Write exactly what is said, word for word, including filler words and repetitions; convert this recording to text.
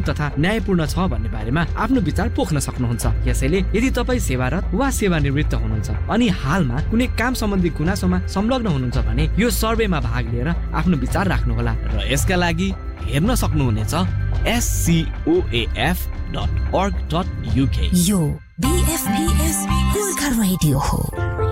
तथा न्यायपूर्ण छ भन्ने बारेमा आफ्नो विचार पोख्न सक्नुहुन्छ। यसैले यदि तपाईँ सेवारत वा सेवानिवृत्त हुनुहुन्छ अनि हालमा कुनै काम सम्बन्धी गुनासोमा संलग्न हुनुहुन्छ भने यो सर्वेमा भाग लिएर आफ्नो विचार राख्नुहोला र यसका लागि हेर्न सक्नुहुनेछ S C oh A F dot org dot U K। यो B F B S Gorkha radio हो।